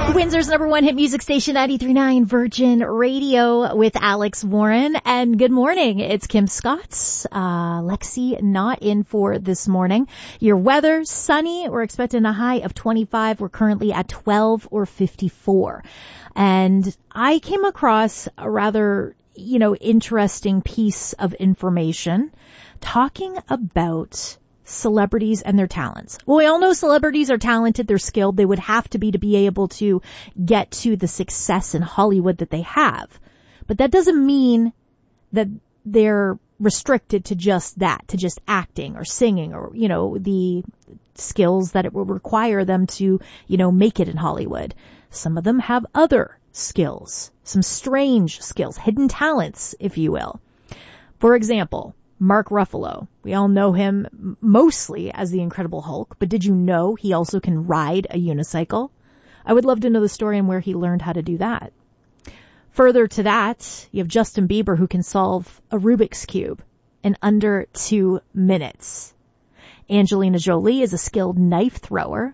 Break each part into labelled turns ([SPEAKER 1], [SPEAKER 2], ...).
[SPEAKER 1] Windsor's number one hit music station, 93.9 Virgin Radio with Alex Warren. And good morning. It's Kim Scotts. Lexi not in for this morning. Your weather, sunny. We're expecting a high of 25. We're currently at 12 or 54. And I came across a rather, interesting piece of information talking about celebrities and their talents. Well, we all know celebrities are talented, they're skilled, they would have to be able to get to the success in Hollywood that they have. But that doesn't mean that they're restricted to just that, to just acting or singing or, the skills that it will require them to, make it in Hollywood. Some of them have other skills, some strange skills, hidden talents, if you will. For example, Mark Ruffalo. We all know him mostly as the Incredible Hulk, but did you know he also can ride a unicycle? I would love to know the story and where he learned how to do that. Further to that, you have Justin Bieber, who can solve a Rubik's Cube in under 2 minutes. Angelina Jolie is a skilled knife thrower.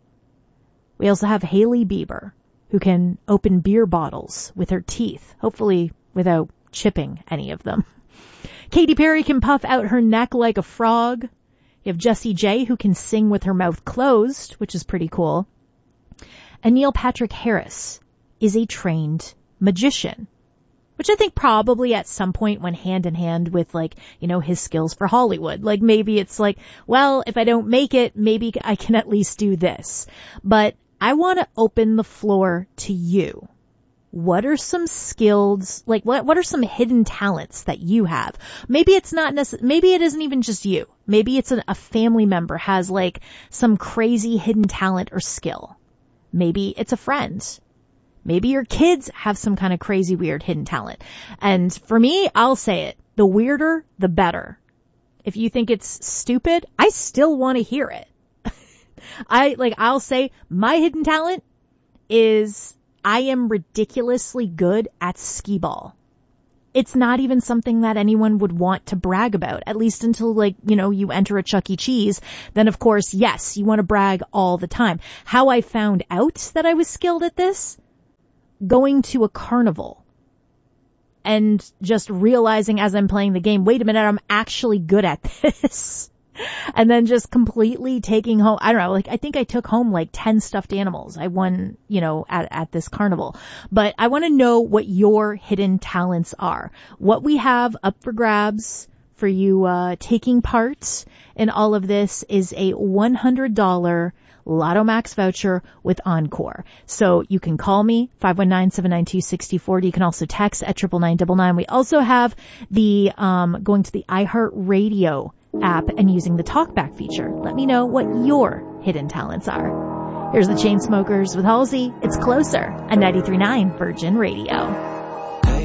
[SPEAKER 1] We also have Hailey Bieber, who can open beer bottles with her teeth, hopefully without chipping any of them. Katy Perry can puff out her neck like a frog. You have Jessie J, who can sing with her mouth closed, which is pretty cool. And Neil Patrick Harris is a trained magician, which I think probably at some point went hand in hand with his skills for Hollywood. Like maybe it's like, well, if I don't make it, maybe I can at least do this. But I want to open the floor to you. What are some skills, what are some hidden talents that you have? Maybe it's not maybe it isn't even just you. Maybe it's a family member has some crazy hidden talent or skill. Maybe it's a friend. Maybe your kids have some kind of crazy, weird hidden talent. And for me, I'll say it. The weirder, the better. If you think it's stupid, I still want to hear it. I'll say my hidden talent is I am ridiculously good at skee-ball. It's not even something that anyone would want to brag about, at least until you enter a Chuck E. Cheese. Then of course, yes, you want to brag all the time. How I found out that I was skilled at this? Going to a carnival and just realizing as I'm playing the game, wait a minute, I'm actually good at this. And then just completely taking home, I don't know, I think I took home 10 stuffed animals. I won, at this carnival. But I want to know what your hidden talents are. What we have up for grabs for you, taking part in all of this is a $100 Lotto Max voucher with Encore. So you can call me, 519-792-6040. You can also text at 99999. We also have the, going to the iHeartRadio app and using the talkback feature. Let me know what your hidden talents are. Here's the Chainsmokers with Halsey. It's Closer on 93.9 Virgin Radio.